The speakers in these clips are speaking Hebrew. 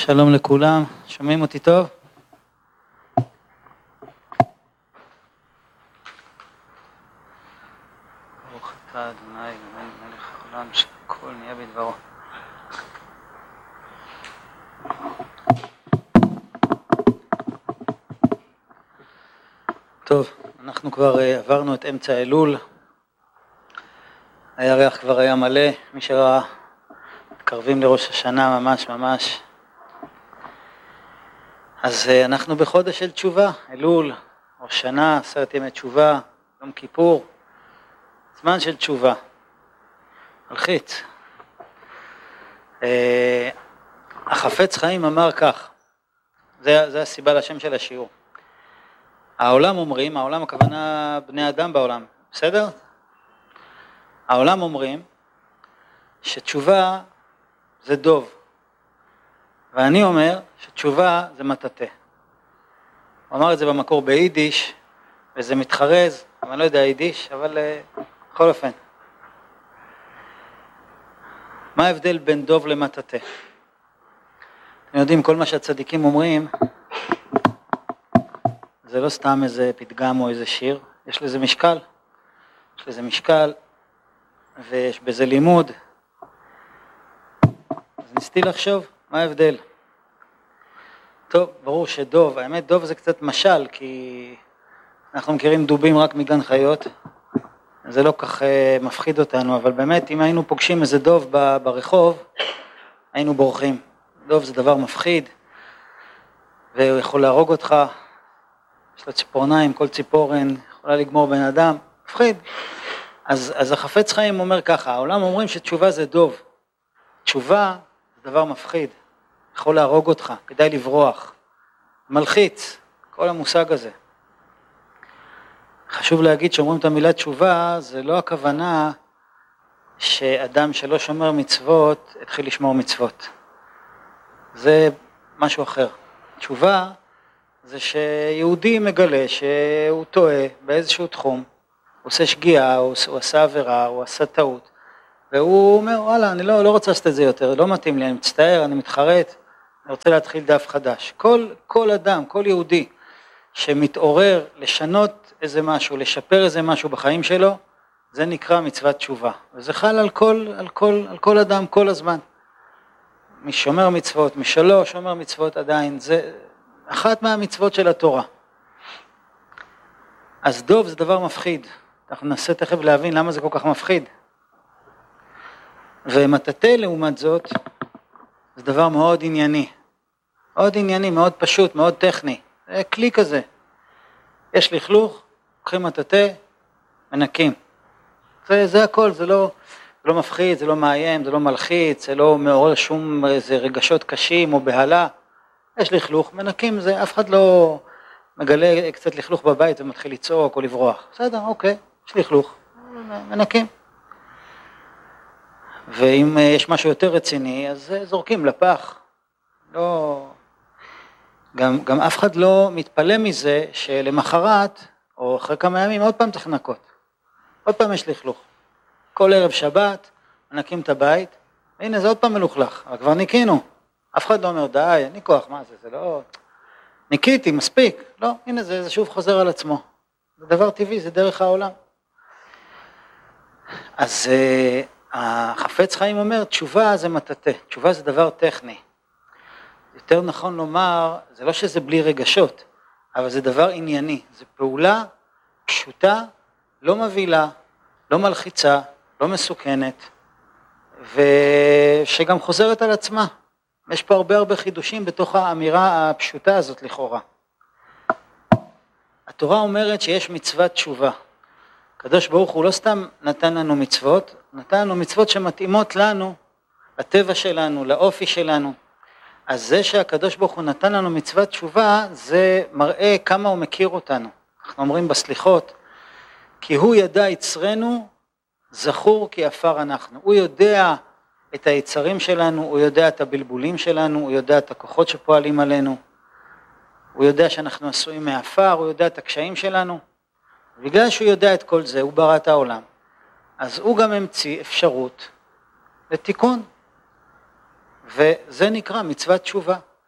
שלום לכולם, שומעים אותי טוב? ברוך אתה אדוני אלוהינו מלך העולם שהכל נהיה בדברו. טוב, אנחנו כבר עברנו את אמצע אלול, הירח כבר היה מלא, מי שראה, מתקרבים לראש השנה ממש. אז אנחנו בחודש של תשובה, אלול, ראש שנה, 10 ימי תשובה, יום כיפור, זמן של תשובה, מלחיץ. החפץ חיים אמר כך, זה הסיבה לשם של השיעור. העולם אומרים, העולם הכוונה בני אדם בעולם, בסדר? העולם אומרים שתשובה זה דוב, ואני אומר שתשובה זה מטאטא. הוא אמר את זה במקור ביידיש, וזה מתחרז, אני לא יודע יידיש, אבל בכל אופן. מה ההבדל בין דוב למטאטא? אתם יודעים, כל מה שהצדיקים אומרים, זה לא סתם איזה פתגם או איזה שיר, יש לזה משקל. יש לזה משקל, ויש בזה לימוד. אז ניסיתי לחשוב, מה ההבדל? טוב, ברור שדוב, האמת דוב זה קצת משל, כי אנחנו מכירים דובים רק מגן חיות, זה לא כך מפחיד אותנו, אבל באמת אם היינו פוגשים איזה דוב ברחוב, היינו בורחים. דוב זה דבר מפחיד, והוא יכול להרוג אותך, יש לו ציפורניים, כל ציפורן יכולה לגמור בן אדם, מפחיד. אז החפץ חיים אומר ככה, העולם אומרים שתשובה זה דוב, תשובה זה דבר מפחיד, יכול להרוג אותך, כדאי לברוח, מלחיץ, כל המושג הזה. חשוב להגיד שאומרים את המילה תשובה, זה לא הכוונה שאדם שלא שומר מצוות, התחיל לשמור מצוות. זה משהו אחר. תשובה זה שיהודי מגלה שהוא טועה באיזשהו תחום, הוא עושה שגיאה, הוא עשה עבירה, הוא עשה טעות, והוא אומר, וואלה, אני לא רוצה לעשות את זה יותר, לא מתאים לי, אני מצטער, אני מתחרט, אני רוצה להתחיל דף חדש. כל אדם, כל יהודי שמתעורר לשנות איזה משהו, לשפר איזה משהו בחיים שלו, זה נקרא מצוות תשובה. וזה חל על כל אדם, כל הזמן. מי שומר מצוות, מי שלא שומר מצוות עדיין, זה אחת מהמצוות של התורה. אז דוב זה דבר מפחיד. אנחנו ננסה תכף להבין למה זה כל כך מפחיד. ומטאטא לעומת זאת, זה דבר מאוד ענייני. מאוד ענייני, מאוד פשוט, מאוד טכני. זה כלי כזה. יש לכלוך, לוקחים מטאטא, מנקים. זה הכל, זה לא מפחיד, זה לא מאיים, זה לא מלחיץ, זה לא מעורר שום איזה רגשות קשים או בהלה. יש לכלוך, מנקים זה, אף אחד לא מגלה קצת לכלוך בבית ומתחיל לצעוק או לברוח. בסדר, אוקיי, יש לכלוך, מנקים. ואם יש משהו יותר רציני, אז זורקים לפח. לא... גם אף אחד לא מתפלא מזה שלמחרת, או אחרי כמה ימים, עוד פעם צריך לנקות. עוד פעם יש לכלוך. כל ערב שבת, מנקים את הבית, והנה זה עוד פעם מלוכלך, אבל כבר ניקינו. אף אחד לא אומר, די, אין לי כוח, מה זה לא... ניקיתי, מספיק. לא, הנה זה שוב חוזר על עצמו. זה דבר טבעי, זה דרך העולם. אז החפץ חיים אומר, תשובה זה מטאטא, תשובה זה דבר טכני. יותר נכון לומר, זה לא שזה בלי רגשות, אבל זה דבר ענייני, זה פעולה פשוטה, לא מבהילה, לא מלחיצה, לא מסוכנת, ושגם חוזרת על עצמה. יש פה הרבה חידושים בתוך האמירה הפשוטה הזאת לכאורה. התורה אומרת שיש מצוות תשובה. הקדוש ברוך הוא לא סתם נתן לנו מצוות, נתן לנו מצוות שמתאימות לנו, לטבע שלנו, לאופי שלנו. אז זה שהקדוש ברוך הוא נתן לנו מצוות תשובה, זה מראה כמה הוא מכיר אותנו. אנחנו אומרים בסליחות, כי הוא ידע יצרנו, זכור כי עפר אנחנו. הוא יודע את היצרים שלנו, הוא יודע את הבלבולים שלנו, הוא יודע את הכוחות שפועלים עלינו, הוא יודע שאנחנו עשויים מעפר, הוא יודע את הקשיים שלנו. בגלל שהוא יודע את כל זה, הוא ברא את העולם. אז הוא גם המציא אפשרות לתיקון. וזה נקרא מצוות תשובה.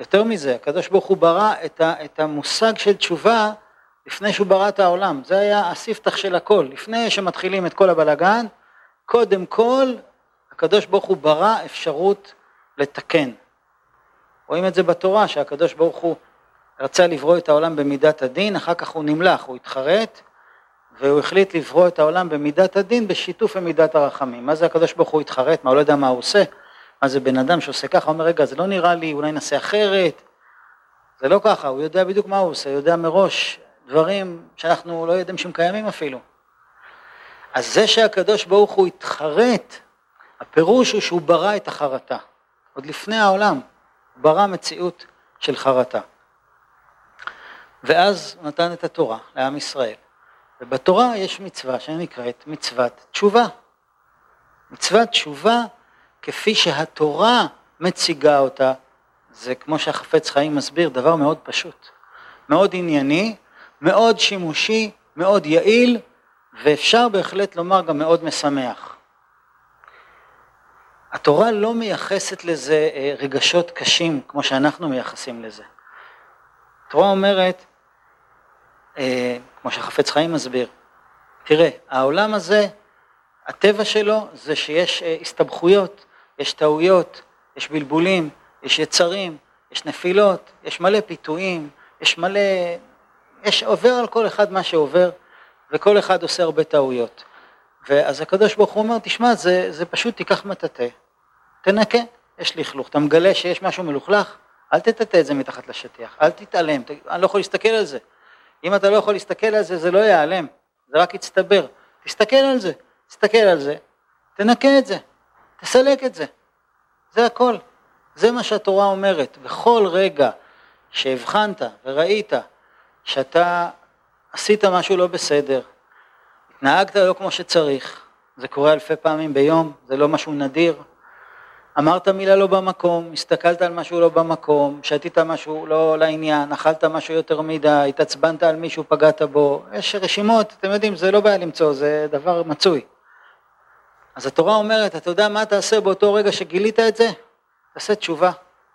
יותר מזה, הקדוש ברוך הוא ברא את המושג של תשובה לפני שהוא ברא את העולם. זה היה הספתח של הכל. לפני שמתחילים את כל הבלגן, קודם כל הקדוש ברוך הוא ברא אפשרות לתקן. רואים את זה בתורה, שהקדוש ברוך הוא רצה לברוא את העולם במידת הדין, אחר כך הוא נמלך, הוא התחרט, והוא החליט לברוא את העולם במידת הדין, בשיתוף במידת הרחמים. מה זה הקדוש ברוך הוא התחרט? מה, הוא לא יודע מה הוא עושה? מה זה בן אדם שעושה ככה? הוא אומר, רגע, זה לא נראה לי, אולי נעשה אחרת. זה לא ככה, הוא יודע בדיוק מה הוא עושה, הוא יודע מראש דברים שאנחנו לא יודעים שהם קיימים אפילו. אז זה שהקדוש ברוך הוא התחרט, הפירוש הוא שהוא ברא את החרטה. עוד לפני העולם, הוא ברא מציאות של חרטה. ואז הוא נתן את התורה לעם ישראל. ובתורה יש מצווה שנקראת מצוות תשובה. מצוות תשובה, כפי שהתורה מציגה אותה, זה כמו שהחפץ חיים מסביר, דבר מאוד פשוט, מאוד ענייני, מאוד שימושי, מאוד יעיל, ואפשר בהחלט לומר גם מאוד משמח. התורה לא מייחסת לזה רגשות קשים כמו שאנחנו מייחסים לזה. התורה אומרת, כמו שהחפץ חיים מסביר, תראה, העולם הזה, הטבע שלו זה שיש הסתבכויות, יש טעויות, יש בלבולים, יש יצרים, יש נפילות, יש מלא פיתויים, יש עובר על כל אחד מה שעובר, וכל אחד עושה הרבה טעויות. ואז הקדוש ברוך הוא אומר, תשמע, זה פשוט תיקח מטאטא, תנקה, יש לכלוך, אתה מגלה שיש משהו מלוכלך, אל תטאטא את זה מתחת לשטיח, אל תתעלם, אני לא יכול להסתכל על זה. אם אתה לא יכול להסתכל על זה, זה לא ייעלם, זה רק יצטבר. תסתכל על זה, תסתכל על זה, תנקה את זה, תסלק את זה, זה הכל. זה מה שהתורה אומרת. בכל רגע שהבחנת וראית שאתה עשית משהו לא בסדר, התנהגת לא כמו שצריך, זה קורה אלפי פעמים ביום, זה לא משהו נדיר, אמרת מילה לא במקום, הסתכלת על משהו לא במקום, שתית משהו לא לעניין, אכלת משהו יותר מדי, התעצבנת על מישהו, פגעת בו, יש רשימות, אתם יודעים, זה לא בעיה למצוא, זה דבר מצוי. אז התורה אומרת, אתה יודע מה תעשה באותו רגע שגילית את זה? תעשה תשובה,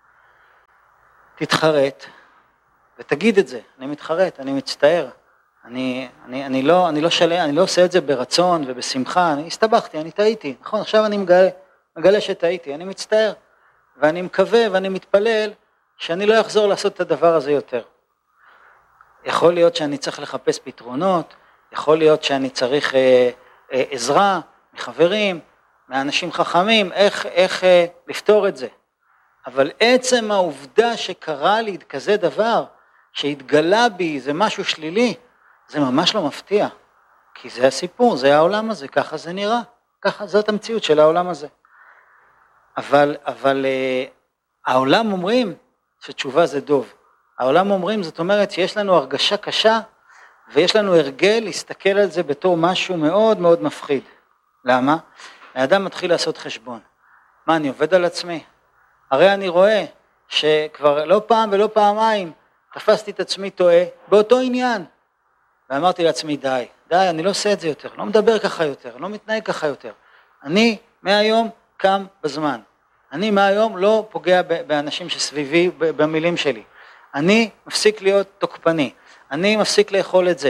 תתחרט ותגיד את זה, אני מתחרט, אני מצטער, אני לא שלם, אני לא עושה את זה ברצון ובשמחה, אני הסתבכתי, אני טעיתי, נכון, עכשיו אני מגלה שטעיתי, אני מצטער, ואני מקווה ואני מתפלל שאני לא אחזור לעשות את הדבר הזה יותר. יכול להיות שאני צריך לחפש פתרונות, יכול להיות שאני צריך עזרה מחברים, מאנשים חכמים, איך לפתור את זה. אבל עצם העובדה שקרה לי כזה דבר, שהתגלה בי זה משהו שלילי, זה ממש לא מפתיע. כי זה הסיפור, זה העולם הזה, ככה זה נראה, ככה זאת המציאות של העולם הזה. אבל העולם אומרים שתשובה זה דוב. העולם אומרים, זאת אומרת שיש לנו הרגשה קשה, ויש לנו הרגל להסתכל על זה בתור משהו מאוד מאוד מפחיד. למה? האדם מתחיל לעשות חשבון. מה, אני עובד על עצמי? הרי אני רואה שכבר לא פעם ולא פעמיים תפסתי את עצמי טועה באותו עניין. ואמרתי לעצמי, די, אני לא עושה את זה יותר, לא מדבר ככה יותר, לא מתנהג ככה יותר. אני מהיום קם בזמן. אני מהיום לא פוגע באנשים שסביבי במילים שלי. אני מפסיק להיות תוקפני. אני מפסיק לאכול את זה.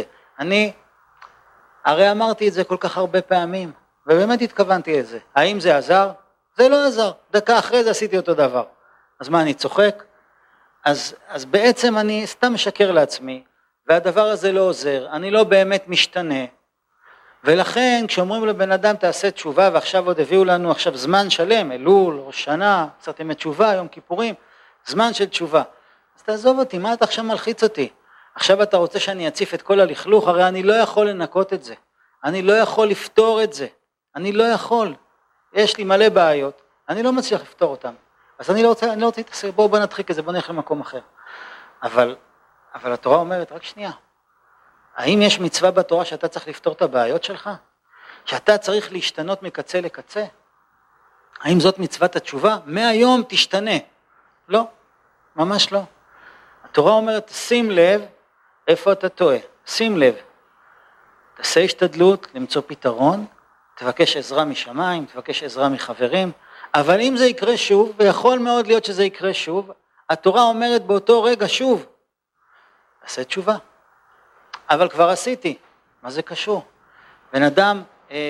הרי אמרתי את זה כל כך הרבה פעמים, ובאמת התכוונתי את זה. האם זה עזר? זה לא עזר. דקה אחרי זה עשיתי אותו דבר. אז מה, אני צוחק? אז בעצם אני סתם משקר לעצמי, והדבר הזה לא עוזר. אני לא באמת משתנה. ולכן כשאומרים לבן אדם תעשה תשובה, ועכשיו עוד הביאו לנו עכשיו זמן שלם, אלול, ראש שנה, קצת ימי תשובה, יום כיפורים, זמן של תשובה. אז תעזוב אותי, מה אתה עכשיו מלחיץ אותי? עכשיו אתה רוצה שאני אציף את כל הלכלוך, הרי אני לא יכול לנקות את זה. אני לא יכול לפתור את זה. אני לא יכול. יש לי מלא בעיות, אני לא מצליח לפתור אותם. אז אני לא רוצה להתעסק, בואו נדחיק את זה, בואו נלך למקום אחר. אבל התורה אומרת, רק שנייה. האם יש מצווה בתורה שאתה צריך לפתור את הבעיות שלך? שאתה צריך להשתנות מקצה לקצה? האם זאת מצוות התשובה? מהיום תשתנה. לא, ממש לא. התורה אומרת, שים לב איפה אתה טועה. שים לב. תעשה השתדלות למצוא פתרון, תבקש עזרה משמיים, תבקש עזרה מחברים, אבל אם זה יקרה שוב, ויכול מאוד להיות שזה יקרה שוב, התורה אומרת באותו רגע שוב, עשה תשובה. אבל כבר עשיתי, מה זה קשור? בן אדם,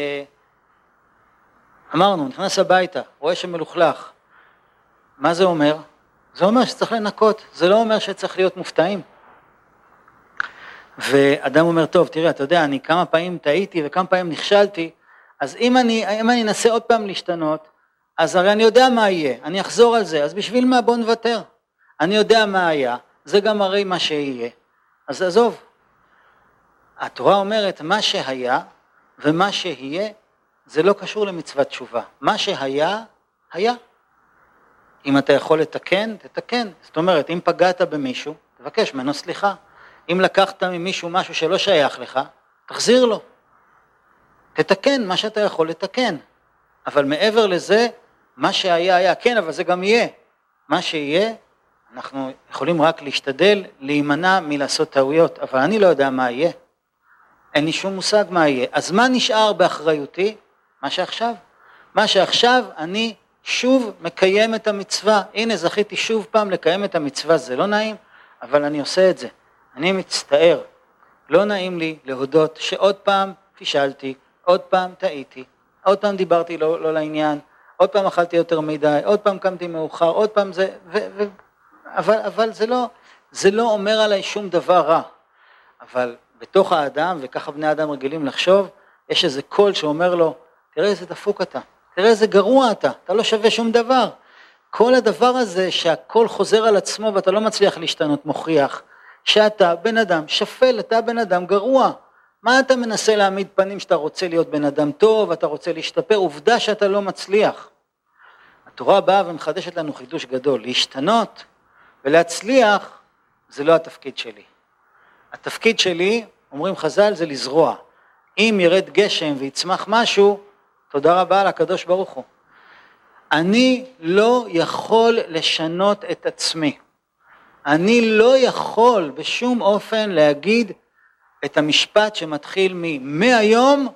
אמרנו, נכנס הביתה, רואה שמלוכלך. מה זה אומר? זה אומר שצריך לנקות, זה לא אומר שצריך להיות מופתעים. ואדם אומר, טוב, תראה, אתה יודע, אני כמה פעמים טעיתי וכמה פעמים נכשלתי, אז אם אני אנסה עוד פעם להשתנות, אז הרי אני יודע מה יהיה, אני אחזור על זה, אז בשביל מה בוא נוותר? אני יודע מה היה, זה גם הרי מה שיהיה, אז עזוב. התורה אומרת, מה שהיה ומה שיהיה, זה לא קשור למצוות תשובה. מה שהיה, היה. אם אתה יכול לתקן, תתקן. זאת אומרת, אם פגעת במישהו, תבקש ממנו סליחה. אם לקחת ממישהו משהו שלא שייך לך, תחזיר לו. תתקן מה שאתה יכול לתקן. אבל מעבר לזה, מה שהיה היה, כן, אבל זה גם יהיה. מה שיהיה, אנחנו יכולים רק להשתדל, להימנע מלעשות טעויות, אבל אני לא יודע מה יהיה. אין לי שום מושג מה יהיה. אז מה נשאר באחריותי? מה שעכשיו. מה שעכשיו אני שוב מקיים את המצווה. הנה, זכיתי שוב פעם לקיים את המצווה, זה לא נעים, אבל אני עושה את זה. אני מצטער. לא נעים לי להודות שעוד פעם פישלתי, עוד פעם טעיתי, עוד פעם דיברתי לא לעניין, עוד פעם אכלתי יותר מדי, עוד פעם קמתי מאוחר, עוד פעם זה, אבל זה לא אומר עליי שום דבר רע. אבל בתוך האדם, וככה בני האדם רגילים לחשוב, יש איזה קול שאומר לו, תראה איזה דפוק אתה, תראה איזה גרוע אתה לא שווה שום דבר. כל הדבר הזה שהכל חוזר על עצמו ואתה לא מצליח להשתנות מוכיח, שאתה בן אדם שפל, אתה בן אדם גרוע. מה אתה מנסה להעמיד פנים שאתה רוצה להיות בן אדם טוב, אתה רוצה להשתפר, עובדה שאתה לא מצליח. התורה באה ומחדשת לנו חידוש גדול, להשתנות ולהצליח זה לא התפקיד שלי. התפקיד שלי, אומרים חז"ל, זה לזרוע. אם ירד גשם ויצמח משהו, תודה רבה לקדוש ברוך הוא. אני לא יכול לשנות את עצמי. אני לא יכול בשום אופן להגיד את המשפט שמתחיל מהיום,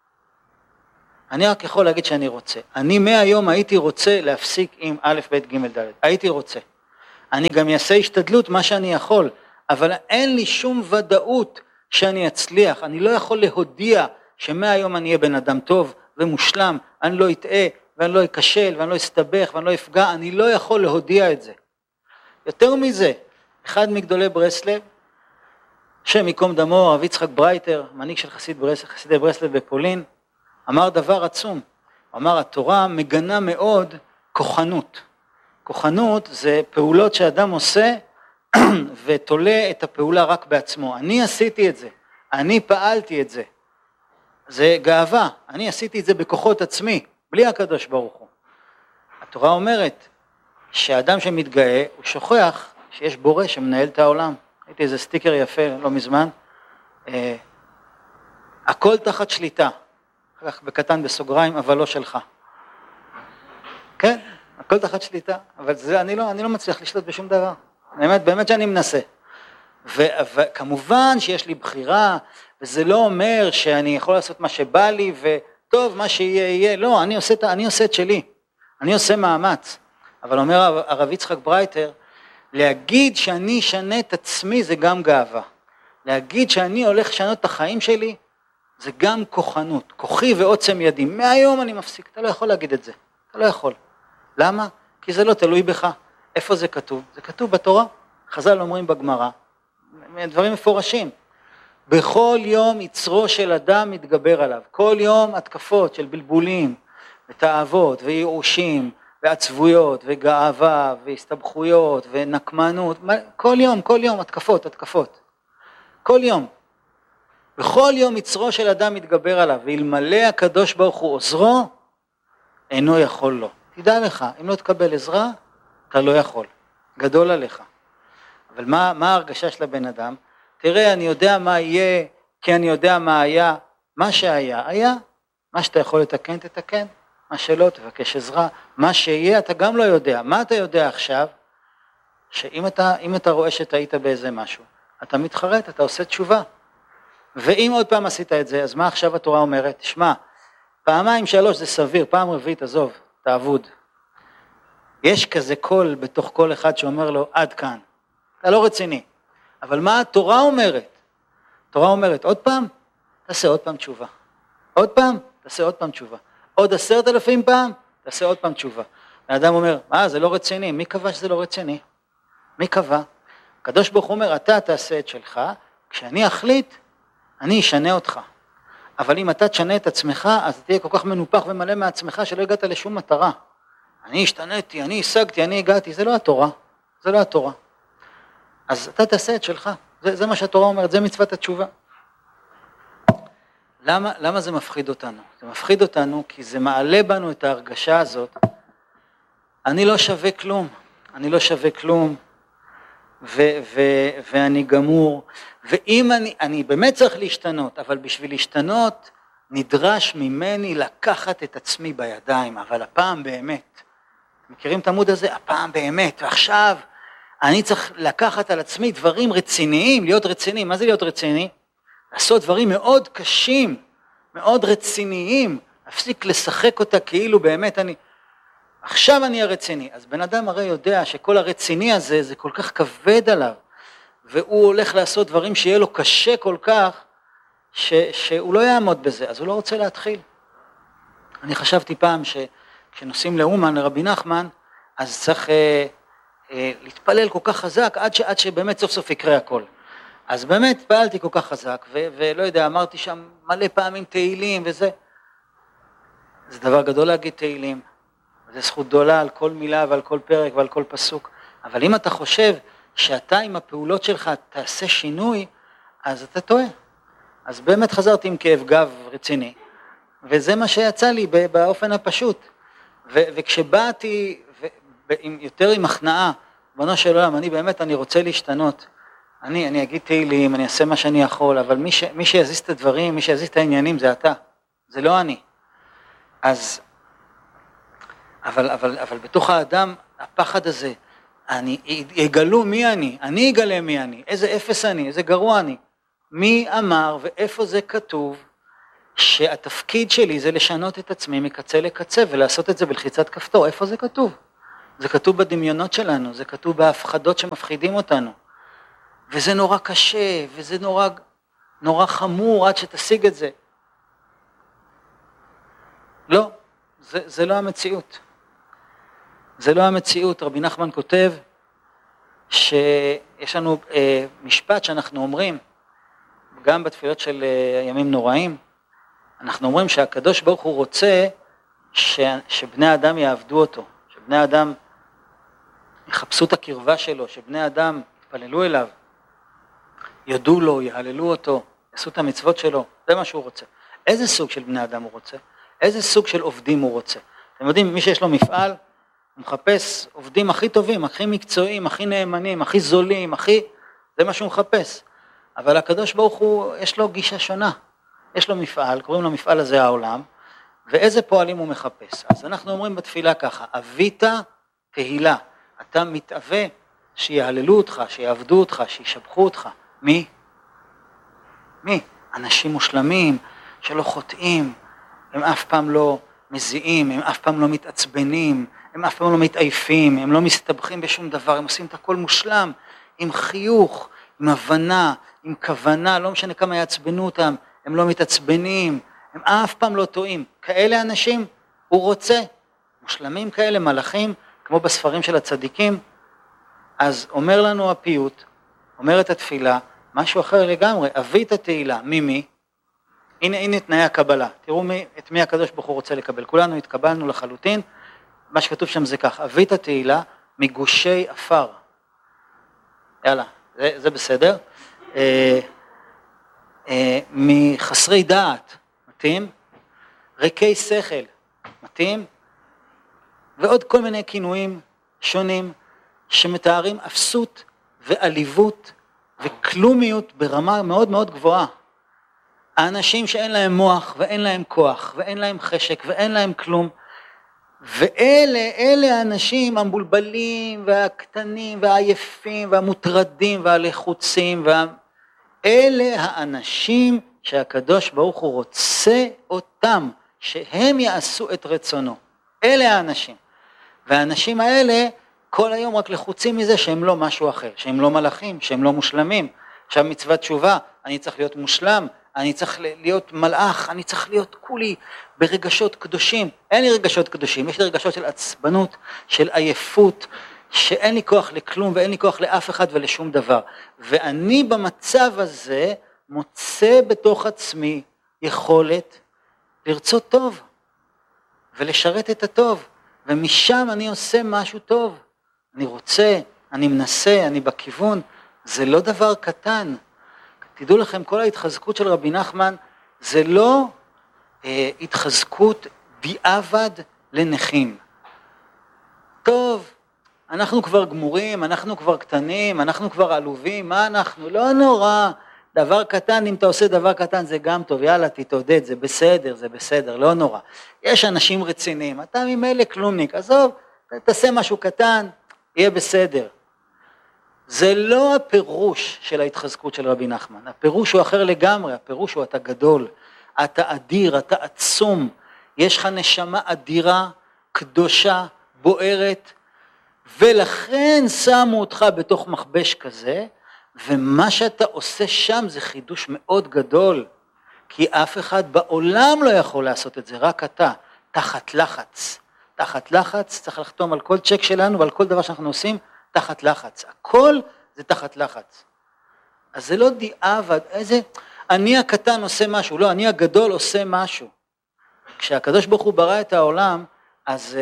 אני רק יכול להגיד שאני רוצה. אני מהיום הייתי רוצה להפסיק עם א', ב', ג', ד'. הייתי רוצה. אני גם אעשה השתדלות מה שאני יכול, אבל אין לי שום ודאות שאני אצליח. אני לא יכול להודיע שמהיום אני אהיה בן אדם טוב ומושלם, אני לא אטעה ואני לא אכשל ואני לא אסתבך ואני לא אפגע, אני לא יכול להודיע את זה. יותר מזה, אחד מגדולי ברסלב, שם מקום דמו, הרב יצחק ברייטר, מנהיג של חסידי ברסלב בפולין, אמר דבר עצום. הוא אמר, התורה מגנה מאוד כוחנות. כוחנות זה פעולות שאדם עושה ותולה את הפעולה רק בעצמו. אני עשיתי את זה, אני פעלתי את זה. זה גאווה, אני עשיתי את זה בכוחות עצמי, בלי הקדוש ברוך הוא. התורה אומרת שהאדם שמתגאה, הוא שוכח שיש בורא שמנהל את העולם. הייתי איזה סטיקר יפה לא מזמן, הכל תחת שליטה, כך בקטן בסוגריים, אבל לא שלך. כן, הכל תחת שליטה, אבל זה, אני לא מצליח לשלוט בשום דבר. באמת שאני מנסה. וכמובן שיש לי בחירה, וזה לא אומר שאני יכול לעשות מה שבא לי, וטוב, מה שיהיה יהיה. לא, אני עושה את שלי. אני עושה מאמץ. אבל אומר הרב יצחק ברייטר, להגיד שאני אשנה את עצמי זה גם גאווה. להגיד שאני הולך לשנות את החיים שלי, זה גם כוחנות. כוחי ועוצם ידי. מהיום אני מפסיק. אתה לא יכול להגיד את זה. אתה לא יכול. למה? כי זה לא תלוי בך. איפה זה כתוב? זה כתוב בתורה. חז"ל אומרים בגמרא, דברים מפורשים. בכל יום יצרו של אדם מתגבר עליו. כל יום התקפות של בלבולים, ותאוות, וייאושים, ועצבויות, וגאווה, והסתבכויות, ונקמנות. כל יום התקפות. כל יום. בכל יום יצרו של אדם מתגבר עליו, ואלמלא הקדוש ברוך הוא עוזרו, אינו יכול לו. תדע לך, אם לא תקבל עזרה, אתה לא יכול. גדול עליך. אבל מה ההרגשה של הבן אדם? תראה, אני יודע מה יהיה, כי אני יודע מה היה. מה שהיה, היה. מה שאתה יכול לתקן, תתקן. מה שלא, תבקש עזרה. מה שיהיה, אתה גם לא יודע. מה אתה יודע עכשיו? שאם אתה רואה שטעית באיזה משהו, אתה מתחרט, אתה עושה תשובה. ואם עוד פעם עשית את זה, אז מה עכשיו התורה אומרת? תשמע, פעמיים 3 זה סביר, פעם רביעית, עזוב, תעבוד. יש כזה קול בתוך כל אחד שאומר לו, עד כאן, אתה לא רציני. אבל מה התורה אומרת? התורה אומרת, עוד פעם, תעשה עוד פעם תשובה. עוד פעם, תעשה עוד פעם תשובה. עוד 10,000 פעם, תעשה עוד פעם תשובה. האדם אומר, זה לא רציני. מי קבע שזה לא רציני? מי קבע? הקדוש ברוך הוא אומר, אתה תעשה את שלך, כשאני אחליט, אני אשנה אותך. אבל אם אתה תשנה את עצמך, אז תהיה כל כך מנופח ומלא מעצמך, שלא הגעת לשום מטרה. אני השתניתי, אני השגתי, אני הגעתי, זה לא התורה. זה לא התורה. אז אתה תעשה את שלך. זה מה שהתורה אומרת, זה מצוות התשובה. למה זה מפחיד אותנו? זה מפחיד אותנו כי זה מעלה בנו את ההרגשה הזאת, אני לא שווה כלום, אני לא שווה כלום, ואני גמור, ואם אני באמת צריך להשתנות, אבל בשביל להשתנות נדרש ממני לקחת את עצמי בידיים, אבל הפעם באמת, מכירים את העמוד הזה? הפעם באמת, ועכשיו אני צריך לקחת על עצמי דברים רציניים, להיות רציני. מה זה להיות רציני? לעשות דברים מאוד קשים, מאוד רציניים, להפסיק לשחק אותה כאילו באמת עכשיו אני הרציני. אז בן אדם הרי יודע שכל הרציני הזה זה כל כך כבד עליו, והוא הולך לעשות דברים שיהיה לו קשה כל כך, שהוא לא יעמוד בזה, אז הוא לא רוצה להתחיל. אני חשבתי פעם שכשנוסעים לאומן, לרבי נחמן, אז צריך להתפלל כל כך חזק, עד שבאמת סוף סוף יקרה הכל. אז באמת פעלתי כל כך חזק, ולא יודע, אמרתי שם מלא פעמים תהילים וזה. זה דבר גדול להגיד תהילים, זה זכות גדולה על כל מילה ועל כל פרק ועל כל פסוק. אבל אם אתה חושב שאתה עם הפעולות שלך תעשה שינוי, אז אתה טועה. אז באמת חזרתי עם כאב גב רציני, וזה מה שיצא לי באופן הפשוט. וכשבאתי יותר עם הכנעה, בנו של עולם, אני רוצה להשתנות. אני אגיד תהילים, אני אעשה מה שאני יכול, אבל מי שיזיז את הדברים, מי שיזיז את העניינים זה אתה, זה לא אני. אז, אבל בתוך האדם, הפחד הזה, יגלו מי אני אגלה מי אני, איזה אפס אני, איזה גרוע אני. מי אמר ואיפה זה כתוב שהתפקיד שלי זה לשנות את עצמי מקצה לקצה ולעשות את זה בלחיצת כפתור? איפה זה כתוב? זה כתוב בדמיונות שלנו, זה כתוב בהפחדות שמפחידים אותנו. וזה נורא קשה, וזה נורא חמור עד שתשיג את זה. לא, זה לא המציאות. זה לא המציאות. רבי נחמן כותב שיש לנו משפט שאנחנו אומרים, גם בתפילות של ימים נוראים, אנחנו אומרים שהקדוש ברוך הוא רוצה שבני האדם יעבדו אותו, שבני האדם יחפשו את הקרבה שלו, שבני האדם יתפללו אליו, יודו לו, יהללו אותו, יעשו את המצוות שלו, זה מה שהוא רוצה. איזה סוג של בני אדם הוא רוצה? איזה סוג של עובדים הוא רוצה? אתם יודעים, מי שיש לו מפעל, הוא מחפש עובדים הכי טובים, הכי מקצועיים, הכי נאמנים, הכי זולים, זה מה שהוא מחפש. אבל הקדוש ברוך הוא, יש לו גישה שונה. יש לו מפעל, קוראים לו מפעל הזה העולם, ואיזה פועלים הוא מחפש. אז אנחנו אומרים בתפילה ככה, אבית תהילה, אתה מתאווה שיהללו אותך, שיעבדו אותך, שישבחו אותך. מי? אנשים מושלמים שלא חוטאים, הם אף פעם לא מזיעים, הם אף פעם לא מתעצבנים, הם אף פעם לא מתעייפים, הם לא מסתבכים בשום דבר, הם עושים את הכל מושלם, עם חיוך, עם הבנה, עם כוונה, לא משנה כמה יעצבנו אותם, הם לא מתעצבנים, הם אף פעם לא טועים. כאלה אנשים הוא רוצה, מושלמים כאלה, מלאכים, כמו בספרים של הצדיקים. אז אומר לנו הפיוט, אומרת התפילה, משהו אחר לגמרי, אבית התהילה, ממי? הנה תנאי הקבלה, תראו את מי הקדוש ברוך הוא רוצה לקבל, כולנו התקבלנו לחלוטין, מה שכתוב שם זה כך, אבית התהילה מגושי אפר. יאללה, זה בסדר. מחסרי דעת, מתאים? ריקי שכל, מתאים? ועוד כל מיני כינויים שונים שמתארים אפסות ועליבות וכלומיות ברמה מאוד מאוד גבוהה. האנשים שאין להם מוח ואין להם כוח ואין להם חשק ואין להם כלום, ואלה האנשים המבולבלים והקטנים והעייפים והמוטרדים והלחוצים, אלה האנשים שהקדוש ברוך הוא רוצה אותם, שהם יעשו את רצונו. אלה האנשים. והאנשים האלה כל היום רק לחוצים מזה שהם לא משהו אחר, שהם לא מלאכים, שהם לא מושלמים. עכשיו מצוות תשובה, אני צריך להיות מושלם, אני צריך להיות מלאך, אני צריך להיות כולי ברגשות קדושים. אין לי רגשות קדושים, יש לי רגשות של עצבנות, של עייפות, שאין לי כוח לכלום ואין לי כוח לאף אחד ולשום דבר. ואני במצב הזה מוצא בתוך עצמי יכולת לרצות טוב ולשרת את הטוב, ומשם אני עושה משהו טוב. אני רוצה, אני מנסה, אני בכיוון. זה לא דבר קטן. תדעו לכם, כל ההתחזקות של רבי נחמן זה לא התחזקות דיעבד לנכים. טוב, אנחנו כבר גמורים, אנחנו כבר קטנים, אנחנו כבר עלובים, מה אנחנו? לא נורא, דבר קטן, אם אתה עושה דבר קטן זה גם טוב, יאללה תתעודד, זה בסדר, לא נורא. יש אנשים רציניים, אתה ממילא כלומניק, עזוב, תעשה משהו קטן, יהיה בסדר. זה לא הפירוש של ההתחזקות של רבי נחמן, הפירוש הוא אחר לגמרי, הפירוש הוא אתה גדול, אתה אדיר, אתה עצום, יש לך נשמה אדירה, קדושה, בוערת, ולכן שמו אותך בתוך מכבש כזה, ומה שאתה עושה שם זה חידוש מאוד גדול, כי אף אחד בעולם לא יכול לעשות את זה, רק אתה, תחת לחץ. תחת לחץ, צריך לחתום על כל צ'ק שלנו ועל כל דבר שאנחנו עושים, תחת לחץ. הכל זה תחת לחץ. אז זה לא דיעבד, אני הקטן עושה משהו, לא, אני הגדול עושה משהו. כשהקדוש ברוך הוא ברא את העולם, אז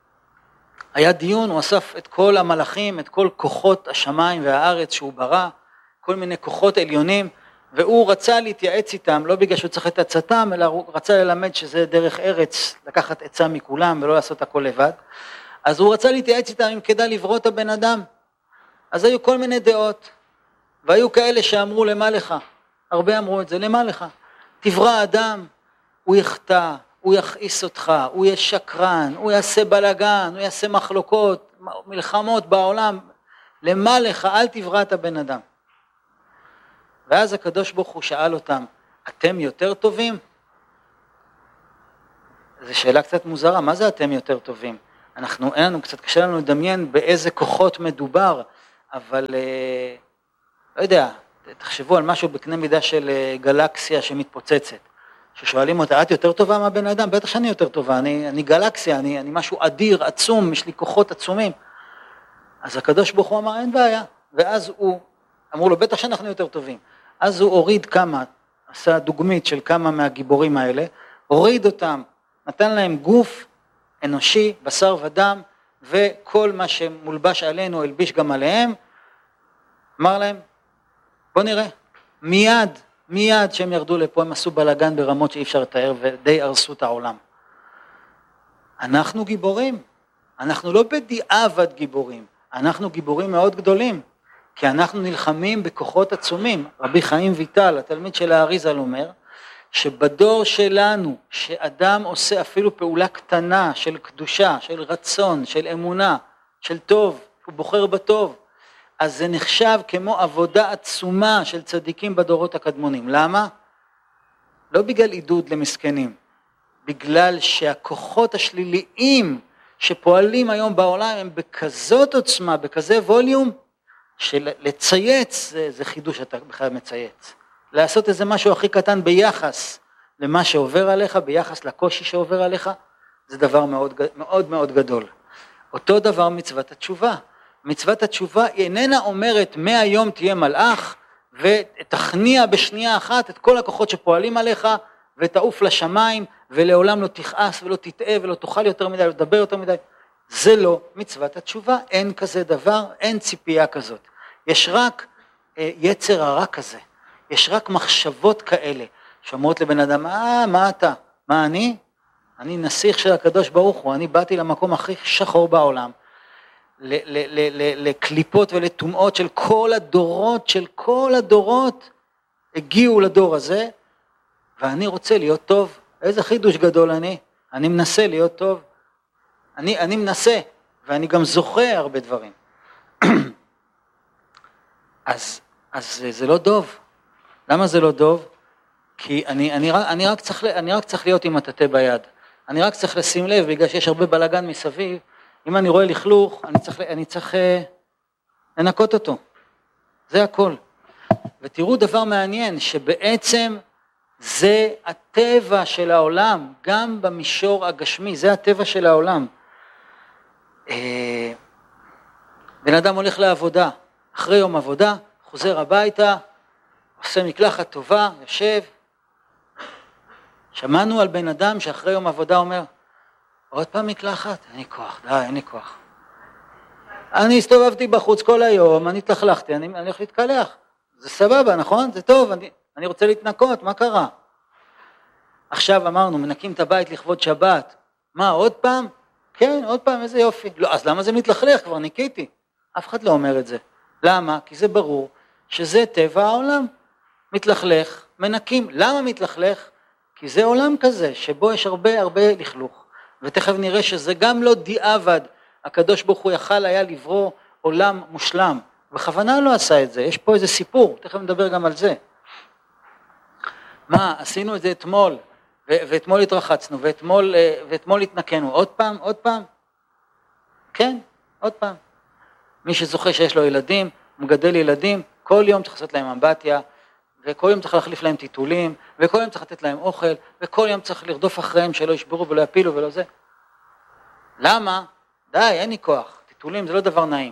היה דיון, הוא אסף את כל המלאכים, את כל כוחות השמיים והארץ שהוא ברא, כל מיני כוחות עליונים, והוא רצה להתייעץ איתם, לא בגלל שהוא צריך את עצתם, אלא הוא רצה ללמד שזה דרך ארץ, לקחת עצה מכולם ולא לעשות הכל לבד. אז הוא רצה להתייעץ איתם אם כדאי לברוא את הבן אדם. אז היו כל מיני דעות, והיו כאלה שאמרו למה לך, הרבה אמרו את זה, למה לך? תברא אדם, הוא יחטא, הוא יכעיס אותך, הוא יהיה שקרן, הוא יעשה בלגן, הוא יעשה מחלוקות, מלחמות בעולם, למה לך? אל תברא את הבן אדם. ואז הקדוש ברוך הוא שאל אותם, אתם יותר טובים? זו שאלה קצת מוזרה, מה זה אתם יותר טובים? אין לנו, קצת קשה לנו לדמיין באיזה כוחות מדובר, אבל לא יודע, תחשבו על משהו בקנה מידה של גלקסיה שמתפוצצת, ששואלים אותה, את יותר טובה מהבן אדם? בטח שאני יותר טובה, אני גלקסיה, אני משהו אדיר, עצום, יש לי כוחות עצומים. אז הקדוש ברוך הוא אמר, אין בעיה, ואז הוא, אמרו לו, בטח שאנחנו יותר טובים. אז הוא הוריד כמה, עשה דוגמית של כמה מהגיבורים האלה, הוריד אותם, נתן להם גוף אנושי, בשר ודם, וכל מה שמולבש עלינו, הלביש גם עליהם, אמר להם, בוא נראה, מיד שהם ירדו לפה, הם עשו בלגן ברמות שאי אפשר לתאר, ודי הרסו את העולם. אנחנו גיבורים, אנחנו לא בדיעבד גיבורים, אנחנו גיבורים מאוד גדולים, כי אנחנו נלחמים בכוחות עצומים. רבי חיים ויטל, התלמיד של האריזל, אומר, שבדור שלנו, שאדם עושה אפילו פעולה קטנה של קדושה, של רצון, של אמונה, של טוב, הוא בוחר בטוב, אז זה נחשב כמו עבודה עצומה של צדיקים בדורות הקדמונים. למה? לא בגלל עידוד למסכנים, בגלל שהכוחות השליליים שפועלים היום בעולם הם בכזאת עוצמה, בכזה ווליום, שלצייץ זה חידוש אתה בכלל מצייץ. לעשות איזה משהו הכי קטן ביחס למה שעובר עליך, ביחס לקושי שעובר עליך, זה דבר מאוד מאוד מאוד גדול. אותו דבר מצוות התשובה. מצוות התשובה היא איננה אומרת מהיום תהיה מלאך ותכניע בשנייה אחת את כל הכוחות שפועלים עליך ותעוף לשמיים ולעולם לא תכעס ולא תטעה ולא תאכל יותר מדי, לא תדבר יותר מדי. זה לא מצוות התשובה, אין כזה דבר, אין ציפייה כזאת. יש רק יצר הרע כזה, יש רק מחשבות כאלה שאומרות לבן אדם, מה אתה? מה אני? אני נסיך של הקדוש ברוך הוא, אני באתי למקום הכי שחור בעולם, לקליפות ולטומאות של כל הדורות הגיעו לדור הזה, ואני רוצה להיות טוב. איזה חידוש גדול אני מנסה להיות טוב, אני מנסה, ואני גם זוכה הרבה דברים. אז זה לא דוב. למה זה לא דוב? כי אני רק צריך להיות עם הטאטא ביד. אני רק צריך לשים לב, בגלל שיש הרבה בלגן מסביב, אם אני רואה לכלוך, אני צריך לנקות אותו. זה הכל. ותראו דבר מעניין, שבעצם זה הטבע של העולם, גם במישור הגשמי, זה הטבע של העולם. בן אדם הולך לעבודה, אחרי יום עבודה, חוזר הביתה, עושה מקלחת טובה, יושב. שמענו על בן אדם שאחרי יום עבודה אומר, עוד פעם מקלחת? אין לי כוח, די, אין לי כוח. אני הסתובבתי בחוץ כל היום, אני התלכלכתי, אני הולך להתקלח. זה סבבה, נכון? זה טוב, אני רוצה להתנקות, מה קרה? עכשיו אמרנו, מנקים את הבית לכבוד שבת. מה, עוד פעם? כן, עוד פעם, איזה יופי. לא, אז למה זה מתלכלך? כבר ניקיתי. אף אחד לא אומר את זה. למה? כי זה ברור שזה טבע העולם. מתלכלך, מנקים. למה מתלכלך? כי זה עולם כזה, שבו יש הרבה לכלוך. ותכף נראה שזה גם לא דיעבד. הקדוש ברוך הוא יכל היה לברוא עולם מושלם. בכוונה לא עשה את זה. יש פה איזה סיפור, תכף נדבר גם על זה. מה, עשינו את זה אתמול, ואתמול התרחצנו, ואתמול התנקנו. עוד פעם? כן, עוד פעם. מי שזוכה שיש לו ילדים, מגדל ילדים, כל יום צריך לעשות להם אמבטיה, וכל יום צריך להחליף להם טיטולים, וכל יום צריך לתת להם אוכל, וכל יום צריך לרדוף אחריהם שלא ישברו ולא יפילו ולא זה. למה? די, אין לי כוח. טיטולים זה לא דבר נעים.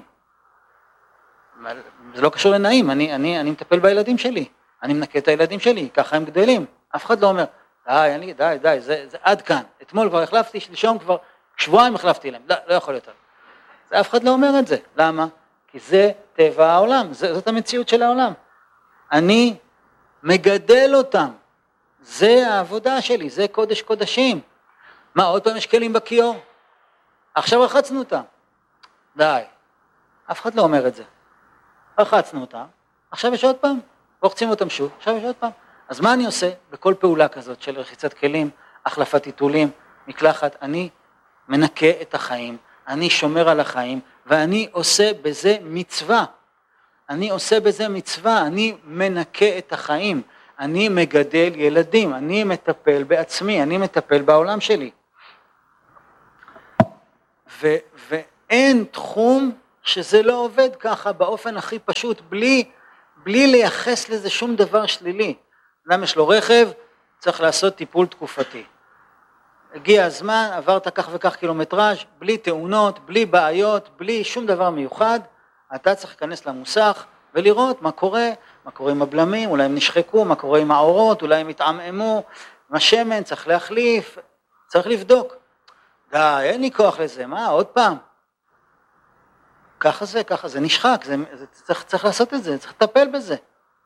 זה לא קשור לנעים, אני מטפל בילדים שלי. אני מנקה את הילדים שלי, ככה הם גדלים. אף אחד לא אומר, די, זה עד כאן. אתמול כבר החלפתי, שלשום כבר שבועיים החלפתי להם. לא יכול יותר. זה אף אחד לא אומר את זה. למה? כי זה טבע העולם, זאת המציאות של העולם. אני מגדל אותם. זה העבודה שלי, זה קודש קודשים. מה, עוד פעם יש כלים בכיור? עכשיו רחצנו אותם. די. אף אחד לא אומר את זה. רחצנו אותם, עכשיו יש עוד פעם, רוחצים אותם שוב, עכשיו יש עוד פעם. אז מה אני עושה בכל פעולה כזאת של רחיצת כלים, החלפת טיטולים, מקלחת? אני מנקה את החיים, אני שומר על החיים, ואני עושה בזה מצווה. אני מנקה את החיים, אני מגדל ילדים, אני מטפל בעצמי, אני מטפל בעולם שלי. ואין תחום שזה לא עובד ככה באופן הכי פשוט, בלי לייחס לזה שום דבר שלילי. אדם יש לו רכב, צריך לעשות טיפול תקופתי. הגיע הזמן, עברת כך וכך קילומטראז', בלי תאונות, בלי בעיות, בלי שום דבר מיוחד, אתה צריך להיכנס למוסך ולראות מה קורה עם הבלמים, אולי הם נשחקו, מה קורה עם האורות, אולי הם התעממו, עם השמן, צריך להחליף, צריך לבדוק. די, אין לי כוח לזה, מה, עוד פעם? ככה זה נשחק, צריך לעשות את זה, צריך לטפל בזה.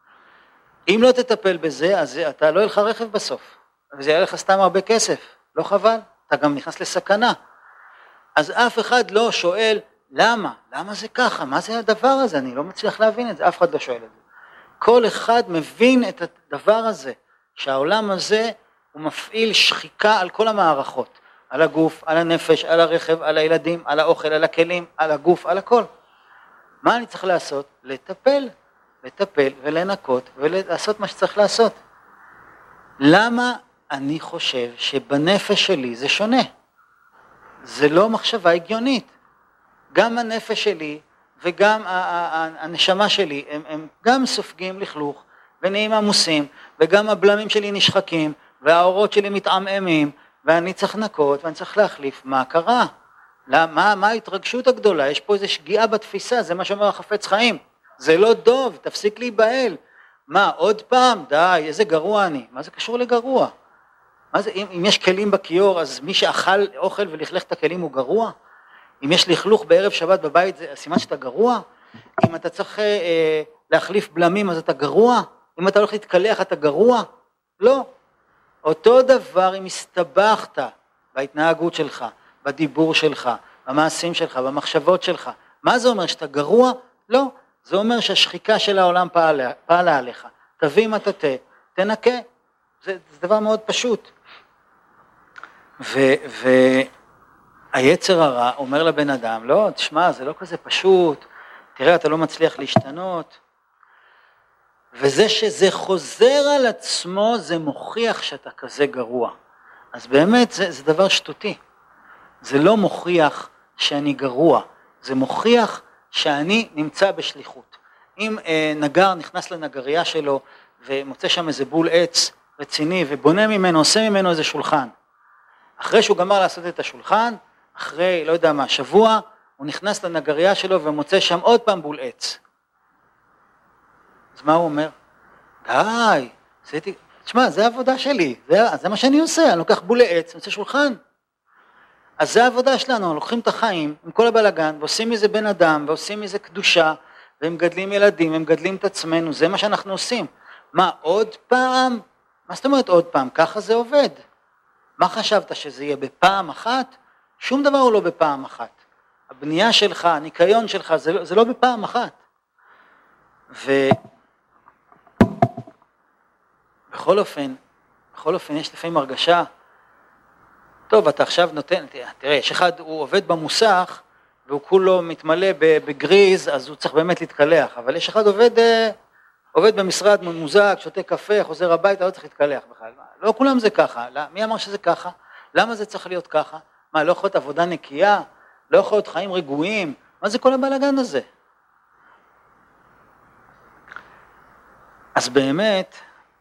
אם לא תטפל בזה, אז אתה לא ילך רכב בסוף, וזה יהיה לך סתם הרבה כסף, לא חבל, אתה גם נכנס לסכנה. אז אף אחד לא שואל, למה זה ככה, מה זה הדבר הזה, אני לא מצליח להבין את זה, אף אחד לא שואל את זה. כל אחד מבין את הדבר הזה, שהעולם הזה הוא מפעיל שחיקה על כל המערכות. על הגוף, על הנפש, על הרכב, על הילדים, על האוכל, על הכלים, על הגוף, על הכל. מה אני צריך לעשות? לטפל ולנקות ולעשות מה שצריך לעשות. למה אני חושב שבנפש שלי זה שונה? זה לא מחשבה הגיונית. גם הנפש שלי וגם הנשמה שלי, הם גם סופגים לכלוך ונהיים עמוסים, וגם הבלמים שלי נשחקים, והאורות שלי מתעמעמים, ואני צריך לנקות ואני צריך להחליף. מה קרה? מה ההתרגשות הגדולה? יש פה איזו שגיאה בתפיסה, זה מה שאומר החפץ חיים. זה לא דוב, תפסיק להיבהל. מה, עוד פעם? די, איזה גרוע אני. מה זה קשור לגרוע? מה זה, אם יש כלים בכיור, אז מי שאכל אוכל ולכלך את הכלים הוא גרוע? אם יש לכלוך בערב שבת בבית, זה סימן שאתה גרוע? אם אתה צריך להחליף בלמים, אז אתה גרוע? אם אתה הולך להתקלח, אתה גרוע? לא. אותו דבר אם הסתבכת בהתנהגות שלך, בדיבור שלך, במעשים שלך, במחשבות שלך. מה זה אומר, שאתה גרוע? לא. זה אומר שהשחיקה של העולם פעלה עליך. תביא מטאטא, תנקה. זה דבר מאוד פשוט. והיצר הרע אומר לבן אדם, לא, תשמע, זה לא כזה פשוט, תראה, אתה לא מצליח להשתנות. וזה שזה חוזר על עצמו, זה מוכיח שאתה כזה גרוע. אז באמת זה דבר שטותי. זה לא מוכיח שאני גרוע, זה מוכיח שאני נמצא בשליחות. אם נגר נכנס לנגריה שלו ומוצא שם איזה בול עץ רציני ובונה ממנו, עושה ממנו איזה שולחן, אחרי שהוא גמר לעשות את השולחן, אחרי לא יודע מה, שבוע, הוא נכנס לנגריה שלו ומוצא שם עוד פעם בול עץ. אז מה הוא אומר? די, תשמע, זה העבודה שלי, זה מה שאני עושה, אני לוקח בול עץ, אני עושה שולחן. אז זה העבודה שלנו, לוקחים את החיים עם כל הבלגן, ועושים מזה בן אדם, ועושים מזה קדושה, והם גדלים ילדים, הם גדלים את עצמנו, זה מה שאנחנו עושים. מה, עוד פעם? מה זאת אומרת עוד פעם? ככה זה עובד. מה חשבת, שזה יהיה בפעם אחת? שום דבר הוא לא בפעם אחת. הבנייה שלך, הניקיון שלך, זה לא בפעם אחת. בכל אופן, יש לפעמים הרגשה, טוב, אתה עכשיו נותן, תראה, יש אחד, הוא עובד במוסך, והוא כולו מתמלא בגריז, אז הוא צריך באמת להתקלח, אבל יש אחד עובד במשרד ממוזג, שותה קפה, חוזר הביתה, לא צריך להתקלח בכלל. לא כולם זה ככה, מי אמר שזה ככה? למה זה צריך להיות ככה? מה, לא יכול להיות עבודה נקייה? לא יכול להיות חיים רגועים? מה זה כל הבלגן הזה? אז באמת,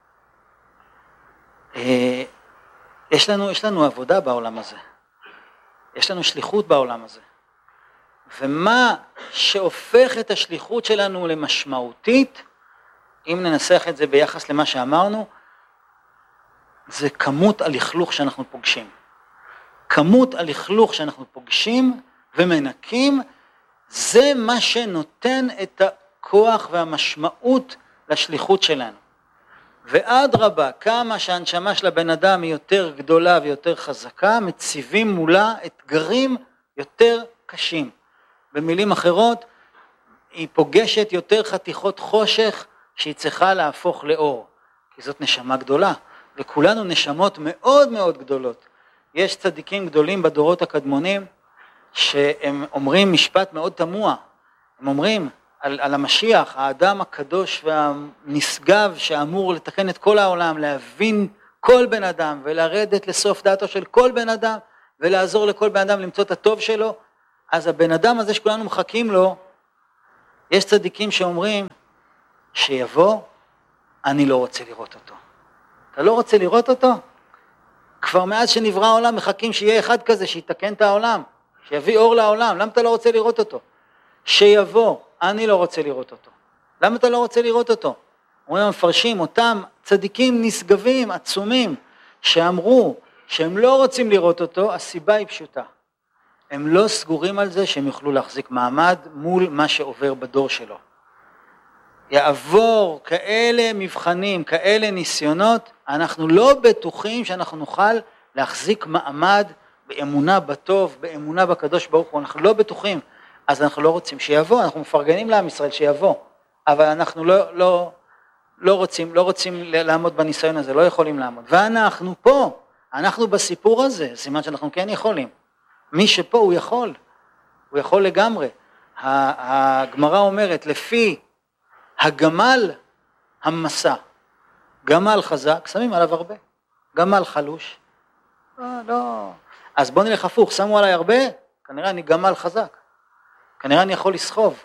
יש לנו עבודה בעולם הזה. יש לנו שליחות בעולם הזה. ומה שהופך את השליחות שלנו למשמעותית, אם ננסח את זה ביחס למה שאמרנו, זה כמות הלכלוך שאנחנו פוגשים. כמות הלכלוך שאנחנו פוגשים ומנקים, זה מה שנותן את הכוח והמשמעות לשליחות שלנו. ועד רבה, כמה שהנשמה של הבן אדם היא יותר גדולה ויותר חזקה, מציבים מולה אתגרים יותר קשים. במילים אחרות, היא פוגשת יותר חתיכות חושך שהיא צריכה להפוך לאור, כי זאת נשמה גדולה, וכולנו נשמות מאוד מאוד גדולות. יש צדיקים גדולים בדורות הקדמונים, שהם אומרים משפט מאוד תמוה, הם אומרים על המשיח, האדם הקדוש והנשגב שאמור לתקן את כל העולם, להבין כל בן אדם ולרדת לסוף דעתו של כל בן אדם, ולעזור לכל בן אדם למצוא את הטוב שלו, אז הבן אדם הזה שכולנו מחכים לו, יש צדיקים שאומרים, שיבוא, אני לא רוצה לראות אותו. אתה לא רוצה לראות אותו? כבר מאז שנברא העולם מחכים שיהיה אחד כזה שיתקן את העולם, שיביא אור לעולם, למה אתה לא רוצה לראות אותו? שיבוא, אני לא רוצה לראות אותו. למה אתה לא רוצה לראות אותו? אומרים המפרשים, אותם צדיקים נשגבים, עצומים, שאמרו שהם לא רוצים לראות אותו, הסיבה היא פשוטה. הם לא סגורים על זה שהם יוכלו להחזיק מעמד מול מה שעובר בדור שלו. יעבור כאלה מבחנים, כאלה ניסיונות, אנחנו לא בטוחים שאנחנו נוכל להחזיק מעמד באמונה בטוב, באמונה בקדוש ברוך הוא, אנחנו לא בטוחים, אז אנחנו לא רוצים שיבוא, אנחנו מפרגנים לעם ישראל שיבוא, אבל אנחנו לא רוצים לעמוד בניסיון הזה, לא יכולים לעמוד, ואנחנו פה, אנחנו בסיפור הזה, סימן שאנחנו כן יכולים, מי שפה הוא יכול לגמרי, הגמרא אומרת, לפי הגמל המסע, גמל חזק, שמים עליו הרבה, גמל חלוש, לא, אז בוא נלך הפוך, שמו עליי הרבה, כנראה אני גמל חזק, כנראה אני יכול לסחוב.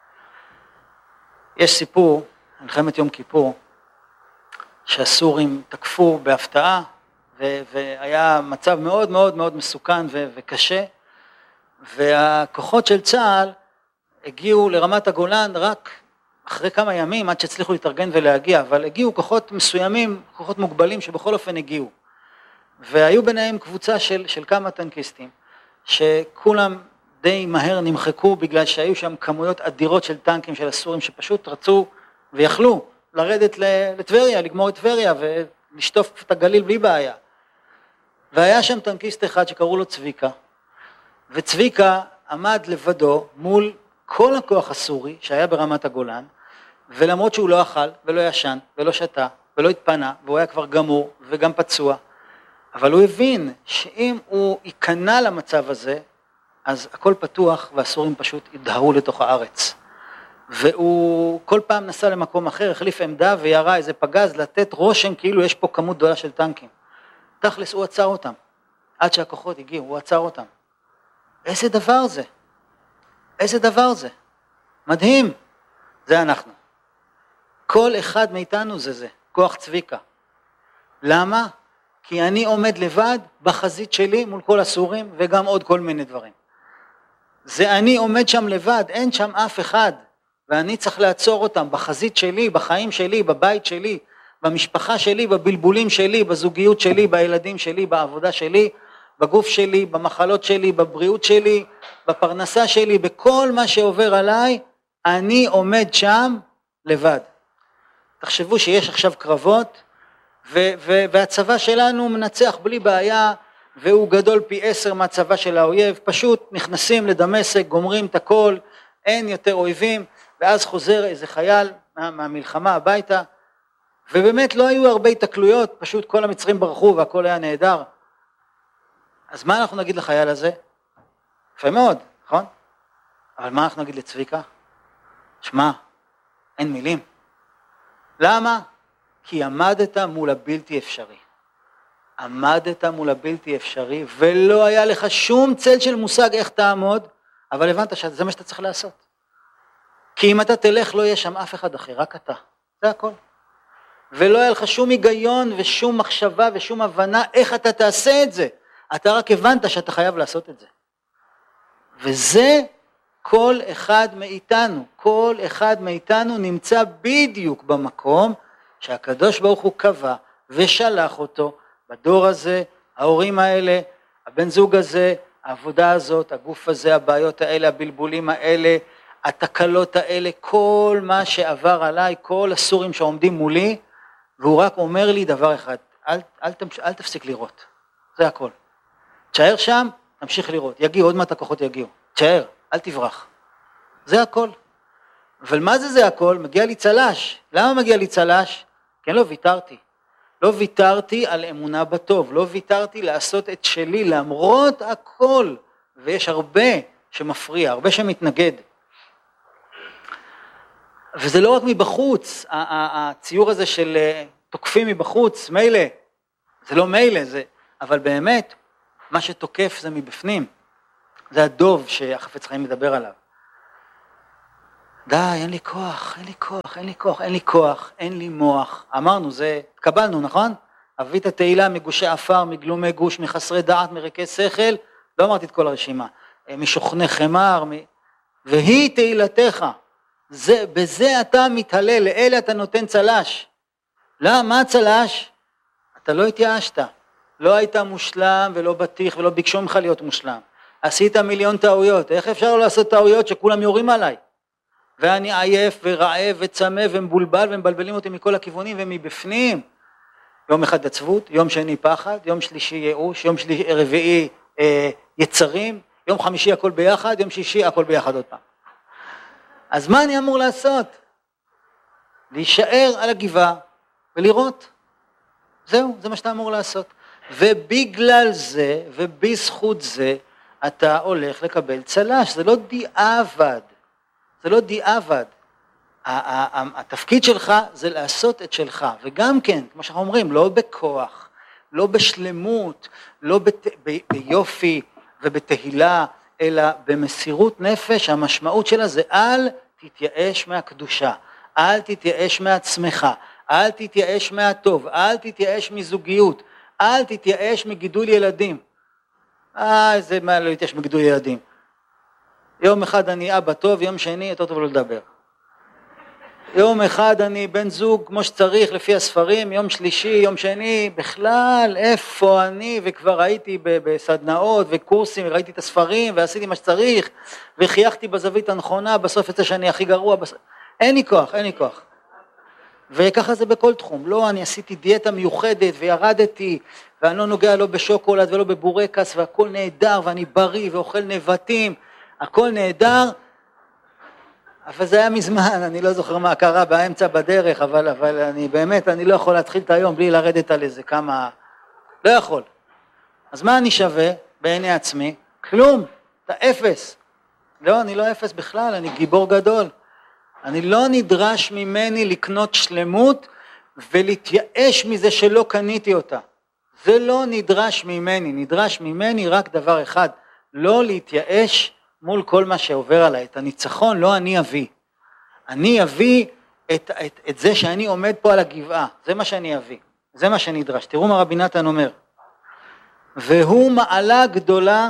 יש סיפור, מלחמת יום כיפור, שהסורים תקפו בהפתעה, והיה מצב מאוד מאוד מאוד מסוכן וקשה, והכוחות של צה"ל הגיעו לרמת הגולן רק אחרי כמה ימים עד שהצליחו להתארגן ולהגיע, אבל הגיעו כוחות מסוימים, כוחות מוגבלים שבכל אופן הגיעו. והיו ביניהם קבוצה של כמה טנקיסטים, שכולם די מהר נמחקו בגלל שהיו שם כמויות אדירות של טנקים של הסורים שפשוט רצו ויכלו לרדת לטבריה, לגמור את טבריה ולשטוף את הגליל בלי בעיה. והיה שם טנקיסט אחד שקראו לו צביקה, וצביקה עמד לבדו מול כל הכוח הסורי שהיה ברמת הגולן, ולמרות שהוא לא אכל ולא ישן ולא שתה ולא התפנה, והוא היה כבר גמור וגם פצוע, אבל הוא הבין שאם הוא ייכנע למצב הזה, אז הכל פתוח והסורים פשוט ידהרו לתוך הארץ. והוא כל פעם נסע למקום אחר, החליף עמדה וירה איזה פגז לתת רושם כאילו יש פה כמות גדולה של טנקים. תכלס הוא עצר אותם, עד שהכוחות הגיעו, הוא עצר אותם. איזה דבר זה? איזה דבר זה? מדהים. זה אנחנו. כל אחד מאיתנו זה. כוח צביקה. למה? כי אני עומד לבד בחזית שלי מול כל הסורים וגם עוד כל מיני דברים. זה אני עומד שם לבד, אין שם אף אחד, ואני צריך לעצור אותם בחזית שלי, בחיים שלי, בבית שלי, במשפחה שלי, בבלבולים שלי, בזוגיות שלי, בילדים שלי, בעבודה שלי, בגוף שלי, במחלות שלי, בבריאות שלי, בפרנסה שלי, בכל מה שעובר עליי, אני עומד שם לבד. תחשבו שיש עכשיו קרבות, והצבא שלנו מנצח בלי בעיה, והוא גדול פי 10 מהצבא של האויב, פשוט נכנסים לדמשק, גומרים את הכל, אין יותר אויבים, ואז חוזר איזה חייל מהמלחמה הביתה, ובאמת לא היו הרבה התקלויות, פשוט כל המצרים ברחו והכל היה נהדר. אז מה אנחנו נגיד לחייל הזה? יפה מאוד, נכון? אבל מה אנחנו נגיד לצביקה? שמע, אין מילים. למה? כי עמדת מול הבלתי אפשרי. עמדת מול הבלתי אפשרי, ולא היה לך שום צל של מושג איך תעמוד, אבל הבנת שזה מה שאתה צריך לעשות. כי אם אתה תלך לא יהיה שם אף אחד אחר, רק אתה. זה הכל. ולא היה לך שום היגיון ושום מחשבה ושום הבנה איך אתה תעשה את זה. אתה רק הבנת שאתה חייב לעשות את זה. וזה כל אחד מאיתנו. כל אחד מאיתנו נמצא בדיוק במקום שהקדוש ברוך הוא קבע ושלח אותו בדור הזה, ההורים האלה, הבן זוג הזה, העבודה הזאת, הגוף הזה, הבעיות האלה, הבלבולים האלה, התקלות האלה, כל מה שעבר עליי, כל הסורים שעומדים מולי, והוא רק אומר לי דבר אחד, אל תפסיק לראות, זה הכל. תשאר שם, תמשיך לראות, יגיעו, עוד מעט הכוחות יגיעו, תשאר, אל תברח, זה הכל. אבל מה זה הכל? מגיע לי צלש. למה מגיע לי צלש? כן, לא ויתרתי. לא ויתרתי על אמונה בטוב, לא ויתרתי לעשות את שלי למרות הכל, ויש הרבה שמפריע, הרבה שמתנגד. וזה לא רק מבחוץ, הציור הזה של תוקפים מבחוץ, מילא, זה לא מילא, זה, אבל באמת, מה שתוקף זה מבפנים, זה הדוב שהחפץ חיים מדבר עליו. די, אין לי כוח, אין לי כוח, אין לי כוח, אין לי כוח, אין לי מוח. אמרנו, זה, קבלנו, נכון? אבית התהילה מגושי עפר, מגלומי גוש, מחסרי דעת, מריקי שכל, לא אמרתי את כל הרשימה, משוכני חמר, והיא תהילתך, בזה אתה מתהלל, לאלה אתה נותן צלש. לא, מה צלש? אתה לא התייאשת, לא היית מושלם ולא בטיח ולא ביקשו ממך להיות מושלם. עשית מיליון טעויות, איך אפשר לא לעשות טעויות שכולם יורים עליי? ואני עייף ורעב וצמא ומבולבל ומבלבלים אותי מכל הכיוונים ומבפנים. יום אחד עצבות, יום שני פחד, יום שלישי ייאוש, יום רביעי יצרים, יום חמישי הכל ביחד, יום שישי הכל ביחד עוד פעם. אז מה אני אמור לעשות? להישאר על הגבעה ולראות. זהו, זה מה שאתה אמור לעשות. ובגלל זה ובזכות זה אתה הולך לקבל צלש, זה לא דיעבד. זה לא דיעבד. התפקיד שלך זה לעשות את שלך, וגם כן, כמו שאנחנו אומרים, לא בכוח, לא בשלמות, לא ביופי ובתהילה, אלא במסירות נפש. המשמעות שלה זה אל תתייאש מהקדושה, אל תתייאש מעצמך, אל תתייאש מהטוב, אל תתייאש מזוגיות, אל תתייאש מגידול ילדים. זה מה לא להתייאש מגידול ילדים. יום אחד אני אבא טוב, יום שני יותר טוב לא לדבר. יום אחד אני בן זוג כמו שצריך לפי הספרים, יום שלישי, יום שני, בכלל איפה אני, וכבר הייתי בסדנאות וקורסים, וראיתי את הספרים ועשיתי מה שצריך, וחייכתי בזווית הנכונה, בסוף יצא שאני הכי גרוע, אין לי כוח, אין לי כוח. וככה זה בכל תחום, לא, אני עשיתי דיאטה מיוחדת וירדתי, ואני לא נוגע לא בשוקולד ולא בבורקס, והכל נהדר, ואני בריא ואוכל נבטים, הכל נהדר, אבל זה היה מזמן, אני לא זוכר מה קרה באמצע בדרך, אבל אני באמת, אני לא יכול להתחיל את היום בלי לרדת על איזה כמה, לא יכול. אז מה אני שווה בעיני עצמי? כלום, אתה אפס. לא, אני לא אפס בכלל, אני גיבור גדול. אני לא נדרש ממני לקנות שלמות ולהתייאש מזה שלא קניתי אותה. זה לא נדרש ממני, נדרש ממני רק דבר אחד, לא להתייאש מול כל מה שעובר עליי. את הניצחון לא אני אביא. אני אביא את זה שאני עומד פה על הגבעה. זה מה שאני אביא. זה מה שנדרש. תראו מה רבי נתן אומר. והוא מעלה גדולה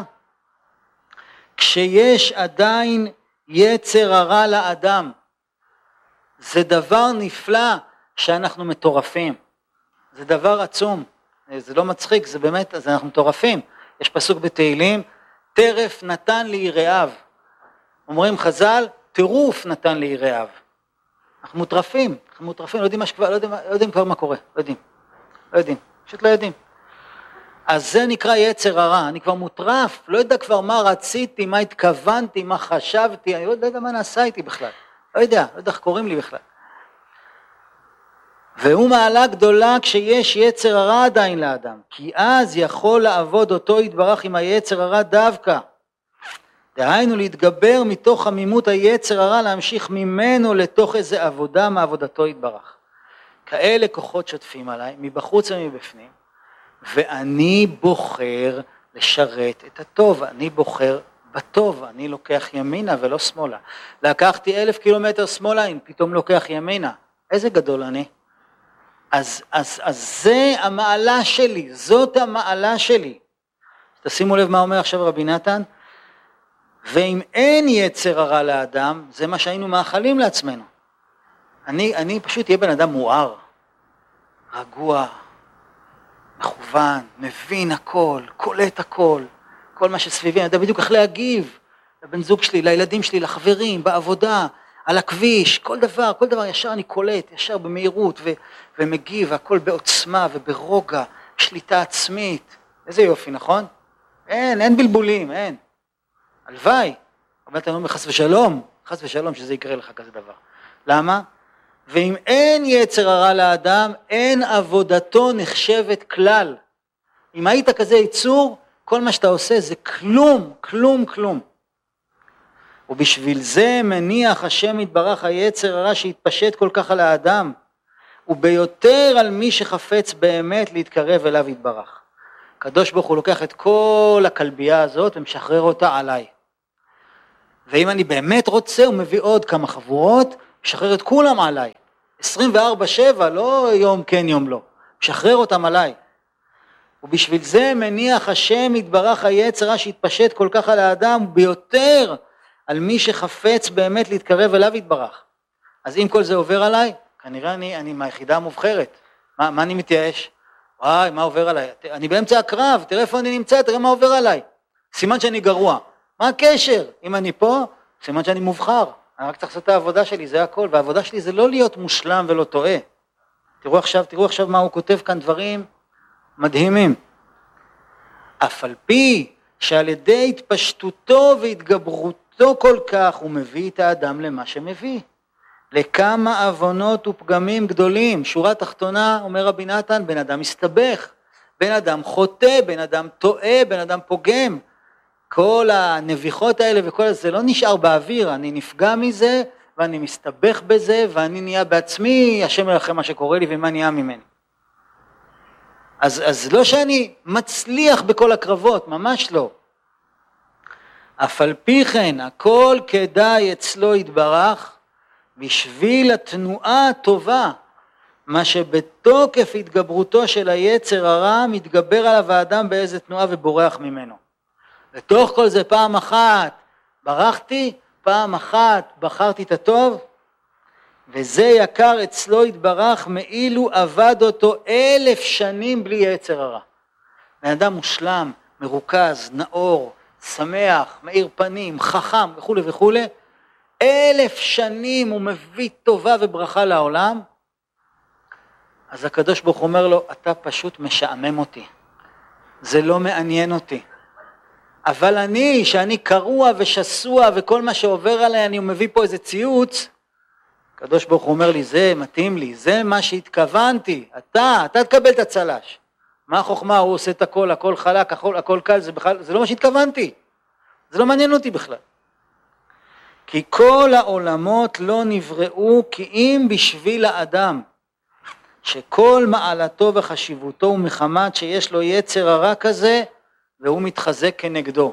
כשיש עדיין יצר הרע לאדם. זה דבר נפלא שאנחנו מטורפים. זה דבר עצום. זה לא מצחיק, זה באמת, אז אנחנו מטורפים. יש פסוק בתהילים, טרף נתן ליראיו. אומרים חז"ל, טירוף נתן ליראיו. אנחנו מוטרפים, לא יודעים כבר מה קורה, לא יודעים, פשוט לא יודעים. אז זה נקרא יצר הרע, אני כבר מוטרף, לא יודע כבר מה רציתי, מה התכוונתי, מה חשבתי, אני לא יודע מה נעשה איתי בכלל, לא יודע איך קוראים לי בכלל. והוא מעלה גדולה כשיש יצר הרע עדיין לאדם, כי אז יכול לעבוד אותו יתברך עם היצר הרע דווקא. דהיינו להתגבר מתוך עמימות היצר הרע, להמשיך ממנו לתוך איזה עבודה מעבודתו יתברך. כאלה כוחות שוטפים עליי, מבחוץ ומבפנים, ואני בוחר לשרת את הטוב, אני בוחר בטוב, אני לוקח ימינה ולא שמאלה. לקחתי 1,000 קילומטר שמאלה, אם פתאום לוקח ימינה, איזה גדול אני. אז זה המעלה שלי, זאת המעלה שלי. תשימו לב מה אומר עכשיו רבי נתן, ואם אין יצר הרע לאדם, זה מה שהיינו מאחלים לעצמנו. אני פשוט אהיה בן אדם מואר, רגוע, מכוון, מבין הכל, קולט הכל, כל מה שסביבי, אני יודע בדיוק איך להגיב לבן זוג שלי, לילדים שלי, לחברים, בעבודה, על הכביש, כל דבר ישר אני קולט, ישר במהירות ומגיב, הכל בעוצמה וברוגע, שליטה עצמית. איזה יופי, נכון? אין בלבולים, אין. הלוואי, אבל אתה אומר חס ושלום שזה יקרה לך כזה דבר. למה? ואם אין יצר הרע לאדם, אין עבודתו נחשבת כלל. אם היית כזה יצור, כל מה שאתה עושה זה כלום. ובשביל זה מניח השם יתברך היצר הרע שהתפשט כל כך על האדם, וביותר על מי שחפץ באמת להתקרב אליו יתברך. הקדוש ברוך הוא לוקח את כל הכלבייה הזאת ומשחרר אותה עליי. ואם אני באמת רוצה, הוא מביא עוד כמה חבורות, משחרר את כולם עליי. 24/7, לא יום כן יום לא. משחרר אותם עליי. ובשביל זה מניח השם יתברך היצר הרע שהתפשט כל כך על האדם, וביותר על מי שחפץ באמת להתקרב אליו יתברך. אז אם כל זה עובר עליי, כנראה אני מהיחידה המובחרת. מה אני מתייאש? וואי, מה עובר עליי? אני באמצע הקרב, תראה איפה אני נמצא, תראה מה עובר עליי. סימן שאני גרוע. מה הקשר? אם אני פה, סימן שאני מובחר. אני רק צריך לעשות את העבודה שלי, זה הכל. והעבודה שלי זה לא להיות מושלם ולא טועה. תראו עכשיו מה הוא כותב כאן, דברים מדהימים. אף על פי שעל ידי התפשטותו והתגברותו כל כך, הוא מביא את האדם למה שמביא. לכמה עוונות ופגמים גדולים. שורה תחתונה, אומר רבי נתן, בן אדם מסתבך, בן אדם חוטא, בן אדם טועה, בן אדם פוגם. כל הנביחות האלה וכל זה לא נשאר באוויר, אני נפגע מזה ואני מסתבך בזה ואני נהיה בעצמי, השם ירחם מה שקורה לי ומה נהיה ממני. אז לא שאני מצליח בכל הקרבות, ממש לא. אף על פי כן, הכל כדאי אצלו יתברך, בשביל התנועה הטובה, מה שבתוקף התגברותו של היצר הרע, מתגבר עליו האדם באיזה תנועה ובורח ממנו. לתוך כל זה פעם אחת ברחתי, פעם אחת בחרתי את הטוב, וזה יקר אצלו יתברך מאילו עבד אותו 1,000 שנים בלי יצר הרע. בן אדם מושלם, מרוכז, נאור, שמח, מאיר פנים, חכם וכו'. 1,000 שנים הוא מביא טובה וברכה לעולם, אז הקדוש ברוך הוא אומר לו, אתה פשוט משעמם אותי, זה לא מעניין אותי. אבל שאני קרוע ושסוע וכל מה שעובר עליי, אני מביא פה איזה ציוץ, הקדוש ברוך הוא אומר לי, זה מתאים לי, זה מה שהתכוונתי, אתה תקבל את הצלש. מה החוכמה? הוא עושה את הכל חלק, הכל קל, זה לא מה שהתכוונתי, זה לא מעניין אותי בכלל. כי כל העולמות לא נבראו כי אם בשביל האדם, שכל מעלתו וחשיבותו הוא מחמת שיש לו יצר הרע כזה, והוא מתחזק כנגדו.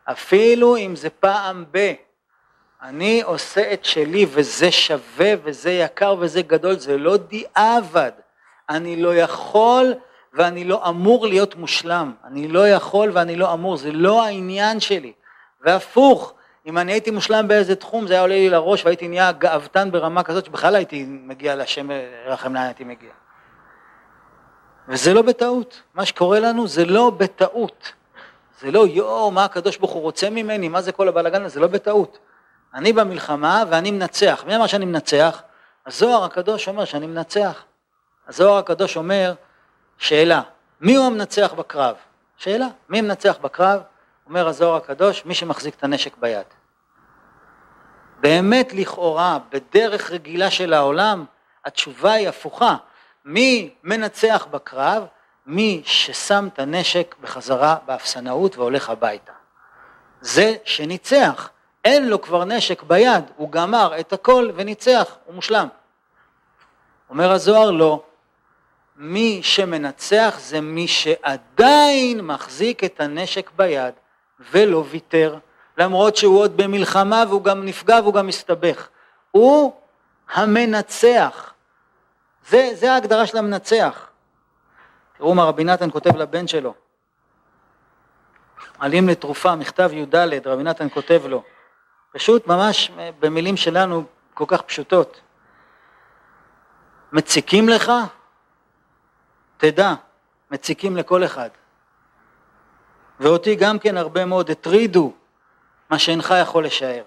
אפילו אם זה פעם אני עושה את שלי וזה שווה וזה יקר וזה גדול, זה לא דיעבד. אני לא יכול ואני לא אמור להיות מושלם. אני לא יכול ואני לא אמור, זה לא העניין שלי. והפוך, אם אני הייתי מושלם באיזה תחום, זה היה עולה לי לראש והייתי נהיה גאוותן ברמה כזאת שבכלל הייתי מגיע לשם רחם לאן הייתי מגיע. וזה לא בטעות. מה שקורה לנו זה לא בטעות. זה לא מה הקדוש ברוך הוא רוצה ממני, מה זה כל הבלגן, זה לא בטעות. אני במלחמה ואני מנצח. מי אמר שאני מנצח? הזוהר הקדוש אומר שאני מנצח. הזוהר הקדוש אומר, שאלה, מי הוא המנצח בקרב? שאלה, מי מנצח בקרב? אומר הזוהר הקדוש, מי שמחזיק את הנשק ביד. באמת לכאורה, בדרך רגילה של העולם, התשובה היא הפוכה. מי מנצח בקרב? מי ששם את הנשק בחזרה באפסנאות והולך הביתה. זה שניצח. אין לו כבר נשק ביד, הוא גמר את הכל וניצח, הוא מושלם. אומר הזוהר לא, מי שמנצח זה מי שעדיין מחזיק את הנשק ביד ולא ויתר, למרות שהוא עוד במלחמה והוא גם נפגע והוא גם מסתבך. הוא המנצח, זה ההגדרה של המנצח. תראו מה רבי נתן כותב לבן שלו, עלים לתרופה, מכתב י"ד, רבי נתן כותב לו, פשוט ממש במילים שלנו כל כך פשוטות. מציקים לך? תדע, מציקים לכל אחד. ואותי גם כן הרבה מאוד הטרידו מה שאינך יכול לשער.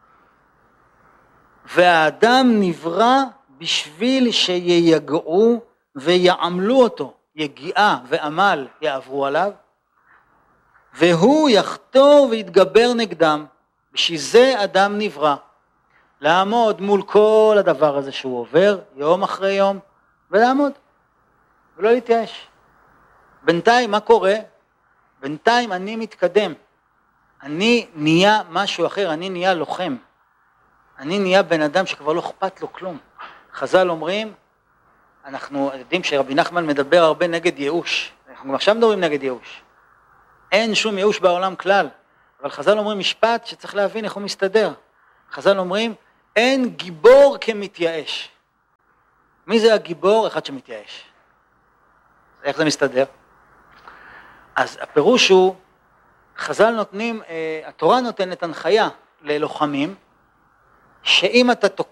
והאדם נברא בשביל שיגעו ויעמלו אותו, יגיעה ועמל יעברו עליו, והוא יחתור ויתגבר נגדם. בשביל זה אדם נברא, לעמוד מול כל הדבר הזה שהוא עובר, יום אחרי יום, ולעמוד, ולא להתייאש. בינתיים מה קורה? בינתיים אני מתקדם, אני נהיה משהו אחר, אני נהיה לוחם, אני נהיה בן אדם שכבר לא אכפת לו כלום. חז"ל אומרים, אנחנו יודעים שרבי נחמן מדבר הרבה נגד ייאוש, אנחנו גם עכשיו מדברים נגד ייאוש, אין שום ייאוש בעולם כלל, אבל חז"ל אומרים משפט שצריך להבין איך הוא מסתדר. חז"ל אומרים, אין גיבור כמתייאש. מי זה הגיבור? אחד שמתייאש. איך זה מסתדר? אז הפירוש הוא, חז"ל נותנים, התורה נותנת הנחיה ללוחמים, שאם אתה